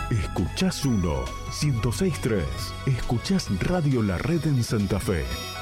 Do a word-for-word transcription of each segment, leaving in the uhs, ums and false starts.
Escuchás uno, ciento seis punto tres. Escuchás Radio La Red en Santa Fe.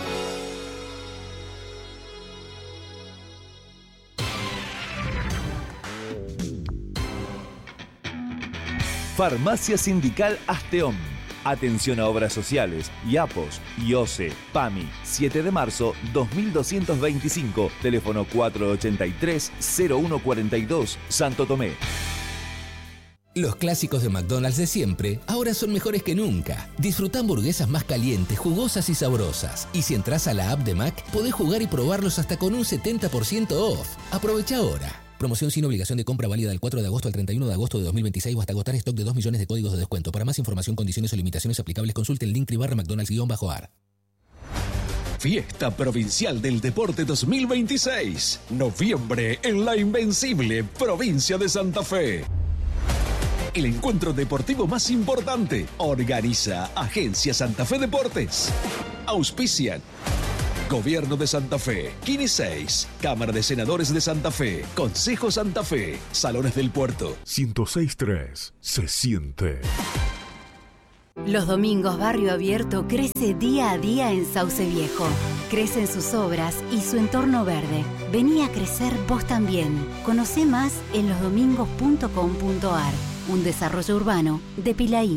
Farmacia Sindical Asteón. Atención a obras sociales, I A P O S, I O C E, PAMI, siete de marzo dos mil doscientos veinticinco, teléfono cuatro ochenta y tres, cero uno cuarenta y dos, Santo Tomé. Los clásicos de McDonald's de siempre ahora son mejores que nunca. Disfruta hamburguesas más calientes, jugosas y sabrosas. Y si entras a la app de Mac, podés jugar y probarlos hasta con un setenta por ciento off. Aprovecha ahora. Promoción sin obligación de compra válida del cuatro de agosto al treinta y uno de agosto de dos mil veintiséis o hasta agotar stock de dos millones de códigos de descuento. Para más información, condiciones o limitaciones aplicables, consulte el link barra McDonald's-ar. Fiesta Provincial del Deporte dos mil veintiséis. Noviembre en la invencible provincia de Santa Fe. El encuentro deportivo más importante. Organiza Agencia Santa Fe Deportes. Auspician Gobierno de Santa Fe, Kini seis, Cámara de Senadores de Santa Fe, Consejo Santa Fe, Salones del Puerto. ciento seis punto tres. Se siente. Los domingos Barrio Abierto crece día a día en Sauce Viejo. Crecen sus obras y su entorno verde. Vení a crecer vos también. Conocé más en losdomingos punto com punto ar. Un desarrollo urbano de Pilaí.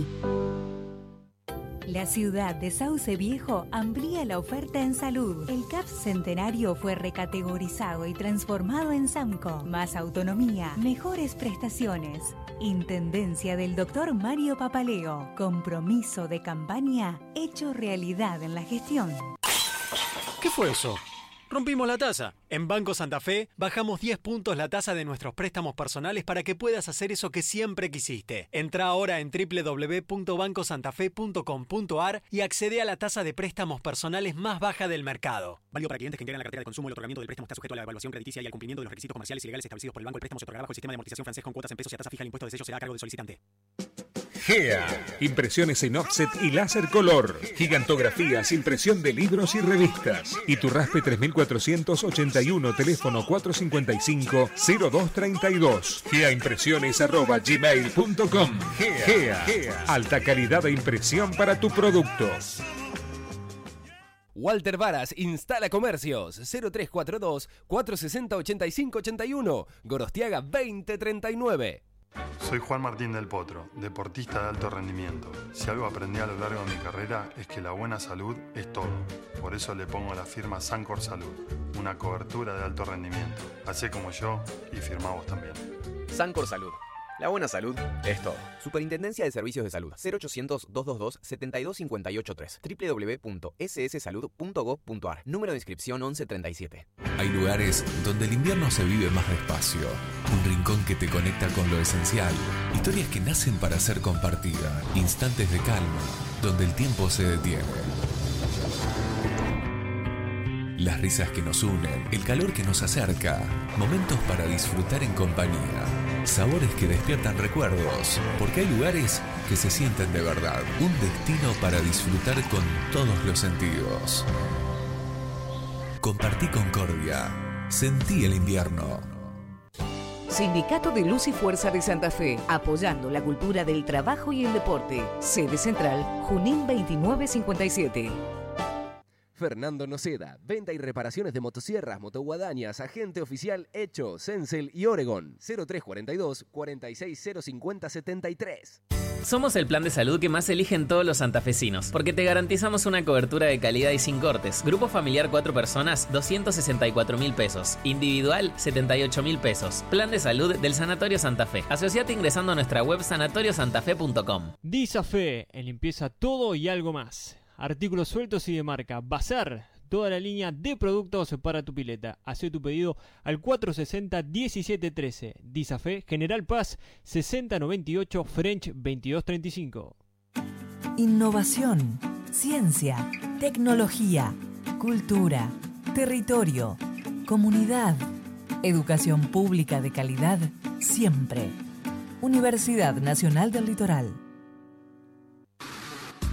La ciudad de Sauce Viejo amplía la oferta en salud. El C A P Centenario fue recategorizado y transformado en SAMCO. Más autonomía, mejores prestaciones. Intendencia del doctor Mario Papaleo. Compromiso de campaña hecho realidad en la gestión. ¿Qué fue eso? Rompimos la tasa. En Banco Santa Fe bajamos diez puntos la tasa de nuestros préstamos personales para que puedas hacer eso que siempre quisiste. Entra ahora en doble u doble u doble u punto banco santa fe punto com punto ar y accede a la tasa de préstamos personales más baja del mercado. Válido para clientes que integran la cartera de consumo. El otorgamiento del préstamo está sujeto a la evaluación crediticia y al cumplimiento de los requisitos comerciales y legales establecidos por el banco. El préstamo se otorgará bajo el sistema de amortización francés con cuotas en pesos y a tasa fija. El impuesto de sello será a cargo del solicitante. G E A. Impresiones en offset y láser color. Gigantografías, impresión de libros y revistas. Iturraspe tres mil cuatrocientos ochenta y uno, teléfono cuatro cinco cinco, cero dos tres dos. geaimpresiones arroba gmail punto com. G E A. Alta calidad de impresión para tu producto. Walter Varas instala comercios. cero tres cuatro dos, cuatro seis cero, ocho cinco ocho uno. Gorostiaga veinte treinta y nueve. Soy Juan Martín del Potro, deportista de alto rendimiento. Si algo aprendí a lo largo de mi carrera es que la buena salud es todo. Por eso le pongo a la firma Sancor Salud, una cobertura de alto rendimiento. Hacé como yo y firmá vos también. Sancor Salud. La buena salud es todo. Superintendencia de Servicios de Salud. cero ochocientos, doscientos veintidós, setenta y dos cincuenta y ocho tres. doble u doble u doble u punto ese ese salud punto gob punto ar. Número de inscripción once treinta y siete. Hay lugares donde el invierno se vive más despacio. Un rincón que te conecta con lo esencial. Historias que nacen para ser compartidas. Instantes de calma, donde el tiempo se detiene. Las risas que nos unen, el calor que nos acerca. Momentos para disfrutar en compañía. Sabores que despiertan recuerdos, porque hay lugares que se sienten de verdad. Un destino para disfrutar con todos los sentidos. Compartí Concordia. Sentí el invierno. Sindicato de Luz y Fuerza de Santa Fe, apoyando la cultura del trabajo y el deporte. Sede central, Junín veintinueve cincuenta y siete. Fernando Noceda, venta y reparaciones de motosierras, motoguadañas, agente oficial Hecho, Sensel y Oregon. cero tres cuarenta y dos, cuarenta y seis cero cincuenta setenta y tres. Somos el plan de salud que más eligen todos los santafesinos, porque te garantizamos una cobertura de calidad y sin cortes. Grupo familiar cuatro personas, doscientos sesenta y cuatro mil pesos. Individual, setenta y ocho mil pesos. Plan de salud del Sanatorio Santa Fe. Asociate ingresando a nuestra web sanatorio santa fe punto com. Disafe, en limpieza todo y algo más. Artículos sueltos y de marca. Bazar, toda la línea de productos para tu pileta. Hacé tu pedido al cuatro sesenta, diecisiete trece. Disafe, General Paz, sesenta noventa y ocho, French veintidós treinta y cinco. Innovación, ciencia, tecnología, cultura, territorio, comunidad, educación pública de calidad, siempre. Universidad Nacional del Litoral.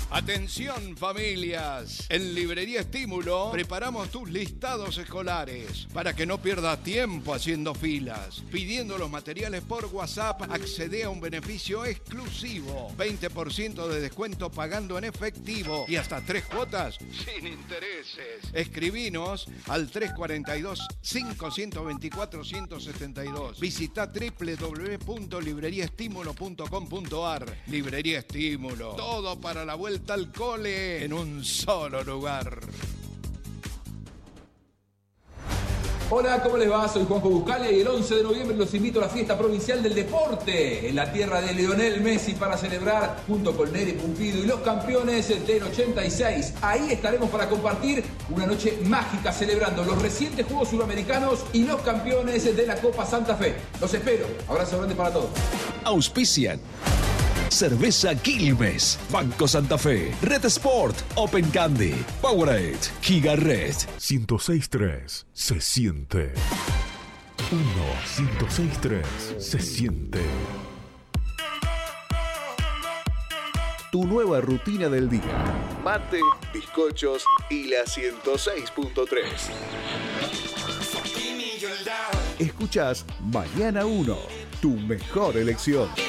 Atención familias, en Librería Estímulo preparamos tus listados escolares para que no pierdas tiempo haciendo filas. Pidiendo los materiales por WhatsApp, accede a un beneficio exclusivo, veinte por ciento de descuento pagando en efectivo y hasta tres cuotas sin intereses. Escribinos al tres cuatro dos, cinco dos cuatro, uno siete dos. Visita doble u doble u doble u punto librería estímulo punto com punto a r. Librería Estímulo, todo para la vuelta al cole en un solo lugar. Hola, ¿cómo les va? Soy Juanjo Buscalia y el once de noviembre los invito a la fiesta provincial del deporte en la tierra de Lionel Messi para celebrar junto con Neri Pumpido y los campeones del ochenta y seis. Ahí estaremos para compartir una noche mágica celebrando los recientes Juegos Suramericanos y los campeones de la Copa Santa Fe. Los espero. Abrazo grande para todos. Auspician Cerveza Quilmes, Banco Santa Fe, Red Sport, Open Candy, Powerade, Giga Red. ciento seis punto tres se siente. uno, ciento seis punto tres se siente. Tu nueva rutina del día. Mate, bizcochos y la ciento seis punto tres. Escuchás Mañana uno, tu mejor elección.